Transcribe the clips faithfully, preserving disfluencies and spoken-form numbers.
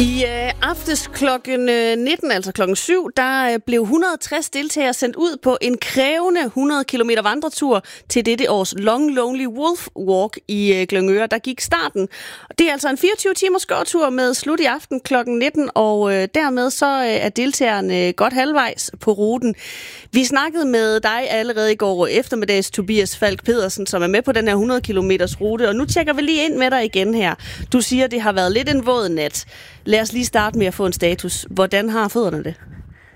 I øh, aftes klokken nitten, altså klokken syv, der øh, blev et hundrede og tres deltagere sendt ud på en krævende hundrede kilometer vandretur til dette års Long Lonely Wolf Walk i øh, Glyngøre. Der gik starten. Det er altså en fireogtyve timers gåtur med slut i aften klokken nitten, og øh, dermed så øh, er deltagerne øh, godt halvvejs på ruten. Vi snakkede med dig allerede i går eftermiddags, Tobias Falk Pedersen, som er med på den her hundrede kilometers rute, og nu tjekker vi lige ind med dig igen her. Du siger, det har været lidt en våd nat. Lad os lige starte med at få en status. Hvordan har fødderne det?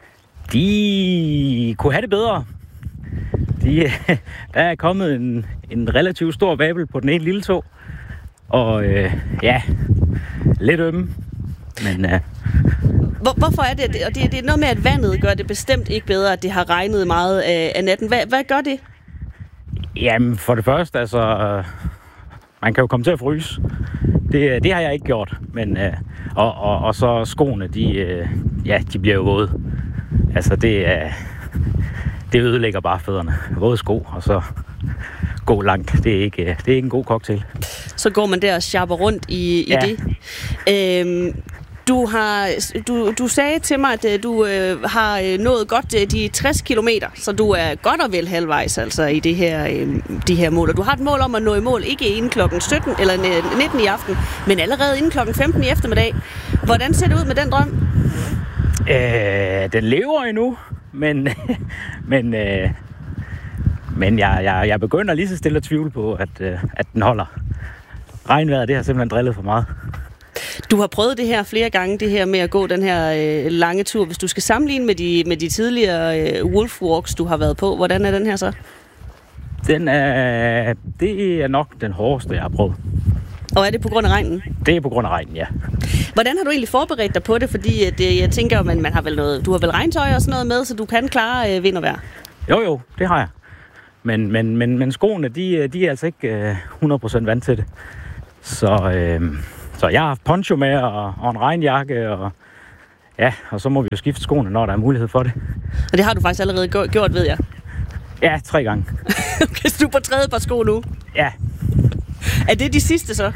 De kunne have det bedre. De, der er kommet en, en relativt stor vabel på den ene lille tå. Og øh, ja, lidt ømme. Men, øh, Hvor, hvorfor er det? Og det, det er noget med, at vandet gør det bestemt ikke bedre, at det har regnet meget af, af natten. Hvad, hvad gør det? Jamen, for det første, altså... Øh, man kan jo komme til at fryse. Det, det har jeg ikke gjort. Men, øh, og, og, og så skoene, de, øh, ja, de bliver jo våde. Altså, det, øh, det ødelægger bare fødderne. Våde sko, og så gå langt. Det er ikke, det er ikke en god cocktail. Så går man der og shopper rundt i, i ja. det. Øhm, du, har, du, du sagde til mig, at du øh, har nået godt øh, de tres kilometer, så du er godt og vel halvvejs altså, i det her, øh, de her mål. Og du har et mål om at nå i mål, ikke inden klokken sytten eller nitten i aften, men allerede inden klokken femten i eftermiddag. Hvordan ser det ud med den drøm? Øh, den lever endnu, men, men, øh, men jeg, jeg, jeg begynder lige så stille at tvivle på, at, øh, at den holder. Regnvejret, det har simpelthen drillet for meget. Du har prøvet det her flere gange, det her med at gå den her øh, lange tur. Hvis du skal sammenligne med de, med de tidligere øh, Wolf Walks, du har været på, hvordan er den her så? Den er, det er nok den hårdeste, jeg har prøvet. Og er det på grund af regnen? Det er på grund af regnen, ja. Hvordan har du egentlig forberedt dig på det? Fordi at, jeg tænker, man, man har vel noget, du har vel regntøj og sådan noget med, så du kan klare øh, vind og vejr? Jo, jo, det har jeg. Men, men, men, men skoene, de, de er altså ikke øh, hundrede procent vant til det. Så... Øh, Så jeg har haft poncho med og, og en regnjakke, og ja, og så må vi jo skifte skoene, når der er mulighed for det. Og det har du faktisk allerede gjort, ved jeg? Ja, tre gange. Okay, så du er på tredje par sko nu? Ja. Er det de sidste så?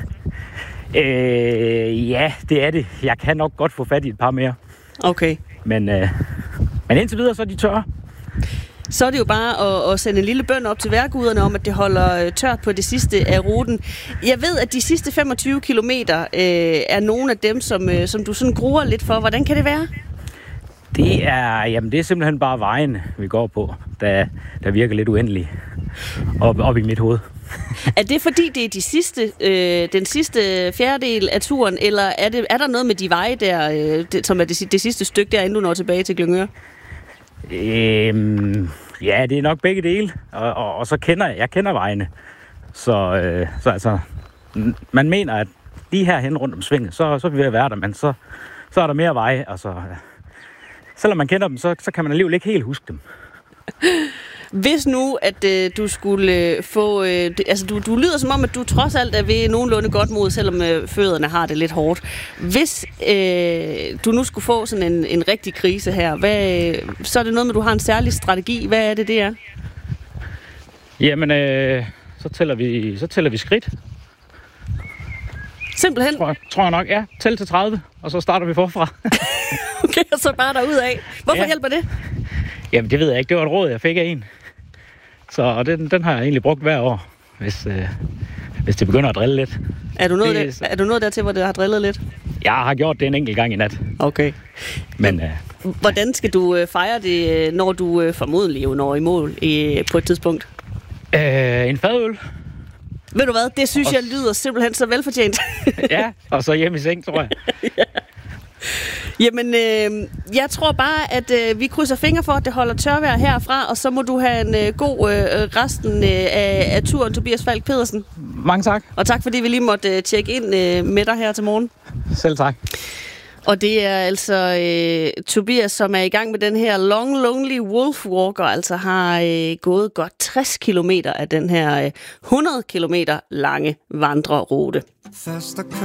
Øh, ja, det er det. Jeg kan nok godt få fat i et par mere. Okay. Men, øh, men indtil videre, så er de tørre. Så er det jo bare at, at sende en lille bøn op til vejrguderne om, at det holder tørt på det sidste af ruten. Jeg ved, at de sidste femogtyve kilometer øh, er nogle af dem, som, øh, som du sådan gruer lidt for. Hvordan kan det være? Det er, jamen, det er simpelthen bare vejen, vi går på, der, der virker lidt uendelige op, op i mit hoved. Er det fordi, det er de sidste, øh, den sidste fjerdedel af turen, eller er, det, er der noget med de veje der, øh, det, som er det, det sidste stykke der, inden du når tilbage til Glyngøre? Øhm, ja, det er nok begge dele, og, og, og så kender jeg, jeg kender vejene. Så, øh, så altså, man mener, at lige herhen rundt om svinget, så, så er vi ved at være der, men så, så er der mere veje. Altså, selvom man kender dem, så, så kan man alligevel ikke helt huske dem. Hvis nu, at øh, du skulle øh, få... Øh, det, altså, du, du lyder som om, at du trods alt er ved nogenlunde godt mod, selvom øh, fødderne har det lidt hårdt. Hvis øh, du nu skulle få sådan en, en rigtig krise her, hvad, øh, så er det noget med, at du har en særlig strategi. Hvad er det, det er? Jamen, øh, så, tæller vi, så tæller vi skridt. Simpelthen? Tror, tror jeg nok, ja. Tæl til tredive, og så starter vi forfra. Okay, og så bare derudad. Hvorfor ja. hjælper det? Jamen, det ved jeg ikke. Det var et råd, jeg fik af en. Så og den, den har jeg egentlig brugt hver år, hvis, øh, hvis det begynder at drille lidt. Er du, nået det, der, er du nået dertil, hvor det har drillet lidt? Jeg har gjort det en enkelt gang i nat. Okay. Men, øh, hvordan skal du øh, fejre det, når du øh, formodentlig jo når i mål øh, på et tidspunkt? Øh, en fadøl. Ved du hvad? Det synes og... jeg lyder simpelthen så velfortjent. Ja, og så hjem i seng, tror jeg. Ja. Jamen, øh, jeg tror bare, at øh, vi krydser fingre for, at det holder tørvejr herfra, og så må du have en øh, god øh, resten øh, af, af turen, Tobias Falk Pedersen. Mange tak. Og tak, fordi vi lige måtte øh, tjekke ind øh, med dig her til morgen. Selv tak. Og det er altså øh, Tobias, som er i gang med den her Long Lonely Wolf Walk, og altså har øh, gået godt tres kilometer af den her øh, hundrede kilometer lange vandrerute.